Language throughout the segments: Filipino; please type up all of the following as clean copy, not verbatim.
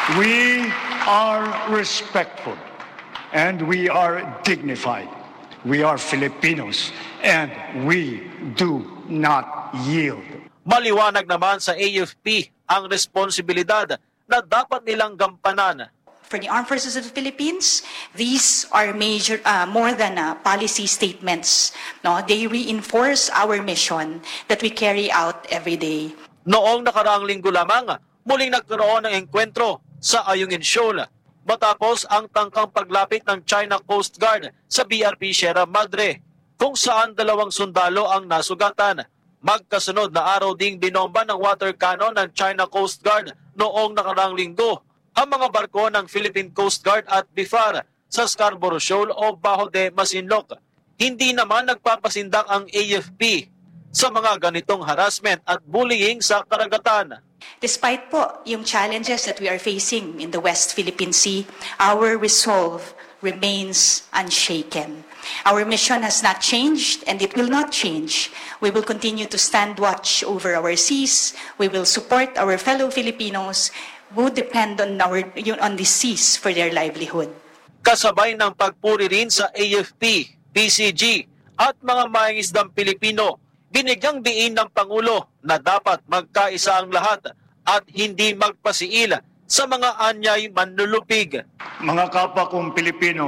We are respectful and we are dignified. We are Filipinos and we do not yield. Maliwanag naman sa AFP ang responsibilidad na dapat nilang gampanan. For the Armed Forces of the Philippines, these are major, more than policy statements. No, they reinforce our mission that we carry out every day. Noong nakaraang linggo lamang, muling nagkaroon ng engkwentro sa Ayungin Shoal matapos ang tangkang paglapit ng China Coast Guard sa BRP Sierra Madre, kung saan 2 sundalo ang nasugatan. Magkasunod na araw ding binomba ng water cannon ng China Coast Guard noong nakaraang linggo ang mga barko ng Philippine Coast Guard at BIFAR sa Scarborough Shoal o Bajo de Masinloc. Hindi naman nagpapasindak ang AFP sa mga ganitong harassment at bullying sa karagatan. Despite po yung challenges that we are facing in the West Philippine Sea, our resolve remains unshaken. Our mission has not changed and it will not change. We will continue to stand watch over our seas. We will support our fellow Filipinos who depend on the seas for their livelihood. Kasabay ng pagpuri rin sa AFP, PCG at mga mangingisdang Pilipino, binigyang diin ng Pangulo na dapat magkaisa ang lahat at hindi magpasiil sa mga anyay manlulupig. Mga kapwa kong Pilipino,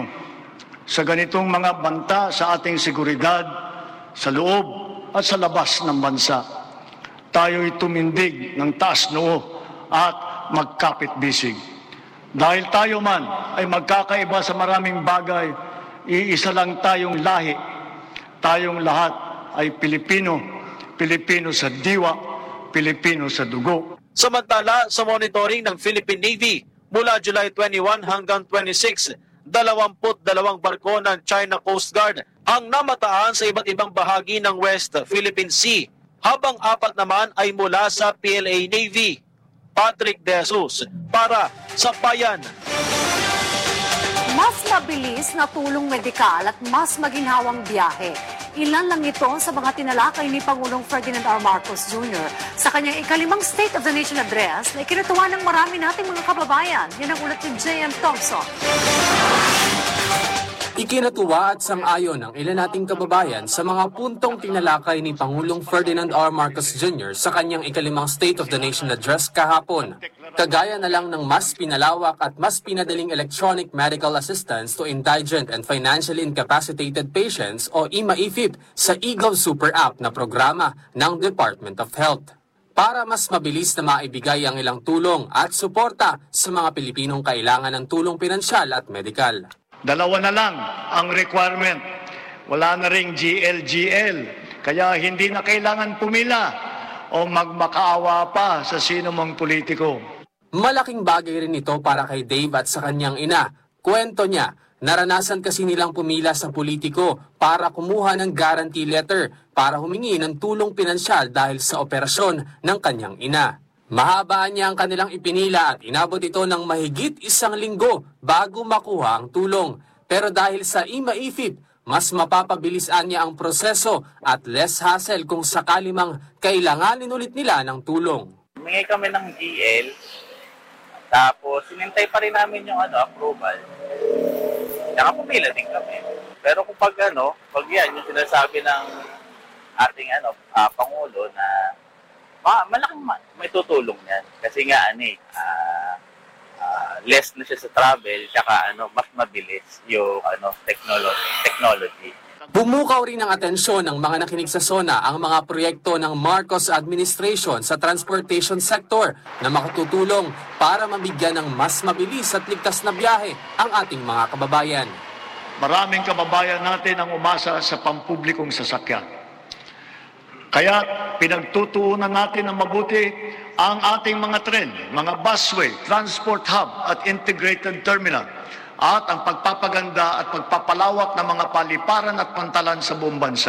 sa ganitong mga banta sa ating seguridad, sa loob at sa labas ng bansa, tayo'y tumindig ng taas noo at magkapit-bisig. Dahil tayo man ay magkakaiba sa maraming bagay, iisa lang tayong lahi. Tayong lahat ay Pilipino, Pilipino sa diwa, Pilipino sa dugo. Samantala, sa monitoring ng Philippine Navy, mula July 21 hanggang 26, 22 barko ng China Coast Guard ang namataan sa iba't ibang bahagi ng West Philippine Sea, habang 4 naman ay mula sa PLA Navy. Patrick De Jesus para sa Bayan. Mas mabilis na tulong medikal at mas maginhawang biyahe. Ilan lang ito sa mga tinalakay ni Pangulong Ferdinand R. Marcos Jr. sa kanyang ika-5 State of the Nation address na ikinatuwa ng marami nating mga kababayan. Yan ang ulat ni J.M. Thompson. Ikinatuwa at sang-ayon ng ilan nating kababayan sa mga puntong tinalakay ni Pangulong Ferdinand R. Marcos Jr. sa kanyang ika-5 State of the Nation address kahapon. Kagaya na lang ng mas pinalawak at mas pinadaling electronic medical assistance to indigent and financially incapacitated patients o IMA-IFIP sa eGov Super App na programa ng Department of Health. Para mas mabilis na maibigay ang ilang tulong at suporta sa mga Pilipinong kailangan ng tulong pinansyal at medikal. 2 na lang ang requirement. Wala na ring GL. Kaya hindi na kailangan pumila o magmakaawa pa sa sino mang politiko. Malaking bagay rin ito para kay Dave at sa kanyang ina. Kwento niya, naranasan kasi nilang pumila sa politiko para kumuha ng guarantee letter para humingi ng tulong pinansyal dahil sa operasyon ng kanyang ina. Mahaba niya ang kanilang ipinila at inabot ito ng mahigit 1 linggo bago makuha ang tulong. Pero dahil sa IMA-IFIP, mas mapapabilisan niya ang proseso at less hassle kung sakali mang kailanganin ulit nila ng tulong. Humingi kami ng GL, tapos sinintay pa rin namin yung approval. Nakapumila din kami. Pero kung pag yan, yung sinasabi ng ating Pangulo na malaking may tutulong yan. Kasi nga, less na siya sa travel, tsaka mas mabilis yung technology. Bumukaw rin ng atensyon ng mga nakinig sa SONA ang mga proyekto ng Marcos administration sa transportation sector na makatutulong para mabigyan ng mas mabilis at ligtas na biyahe ang ating mga kababayan. Maraming kababayan natin ang umasa sa pampublikong sasakyan. Kaya pinagtutuunan natin ng mabuti ang ating mga tren, mga busway, transport hub at integrated terminal at ang pagpapaganda at pagpapalawak ng mga paliparan at pantalan sa buong bansa.